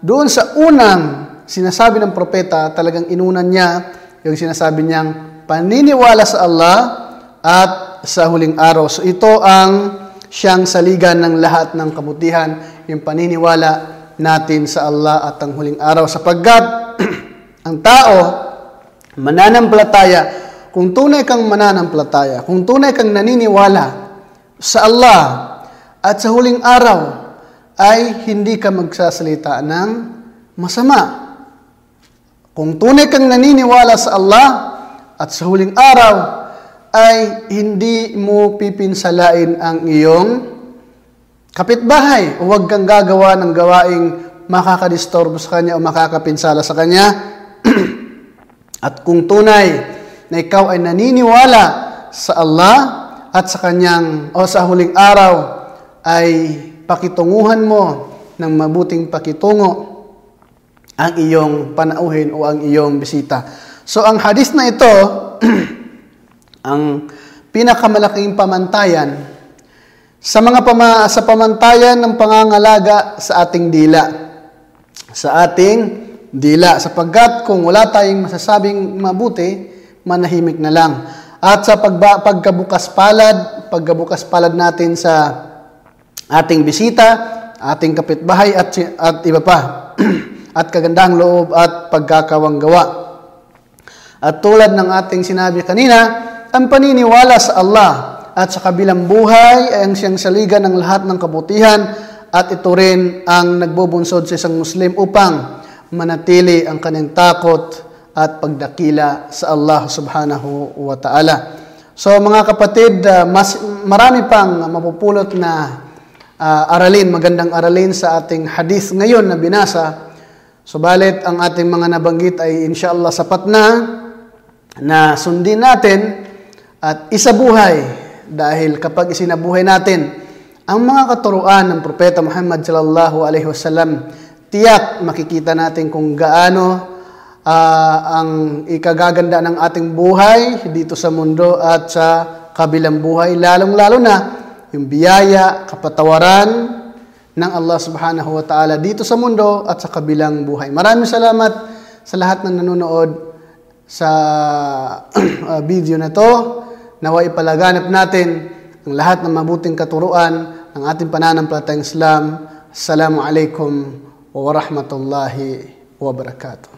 doon sa unang sinasabi ng propeta, talagang inunan niya yung sinasabi niyang paniniwala sa Allah at sa huling araw. So ito ang siyang saligan ng lahat ng kabutihan, yung paniniwala natin sa Allah at ang huling araw. Sapagkat ang tao, mananampalataya, kung tunay kang mananampalataya, kung tunay kang naniniwala sa Allah at sa huling araw, ay hindi ka magsasalita ng masama. Kung tunay kang naniniwala sa Allah at sa huling araw, ay hindi mo pipinsalain ang iyong kapitbahay. Huwag kang gagawa ng gawaing makakadisturbo sa kanya o makakapinsala sa kanya. At kung tunay na ikaw ay naniniwala sa Allah at sa kanyang o sa huling araw, ay pakitunguhan mo ng mabuting pakitungo ang iyong panauhin o ang iyong bisita. So ang hadis na ito, ang pinakamalaking pamantayan sa sa pamantayan ng pangangalaga sa ating dila. Sa ating dila. Sapagkat kung wala tayong masasabing mabuti, manahimik na lang. At sa pagkabukas palad natin sa ating bisita, ating kapitbahay at iba pa. At kagandang loob at pagkakawanggawa. At tulad ng ating sinabi kanina, ang paniniwala sa Allah at sa kabilang buhay ay ang siyang saligan ng lahat ng kabutihan at ito rin ang nagbubunsod sa isang Muslim upang manatili ang kanyang takot at pagdakila sa Allah subhanahu wa ta'ala. So mga kapatid, marami pang mapupulot na magandang aralin sa ating hadith ngayon na binasa. Subalit ang ating mga nabanggit ay inshallah sapat na sundin natin at isabuhay, dahil kapag isinabuhay natin ang mga katuruan ng Propeta Muhammad sallallahu alaihi wasallam, tiyak makikita natin kung gaano ang ikagaganda ng ating buhay dito sa mundo at sa kabilang buhay, lalong-lalo na yung biyaya, kapatawaran ng Allah subhanahu wa ta'ala dito sa mundo at sa kabilang buhay. Maraming salamat sa lahat ng nanonood sa video na to. Naway ipalaganap natin ang lahat ng mabuting katuruan ng ating pananampalatayang Islam. Assalamu alaikum wa rahmatullahi wa barakatuh.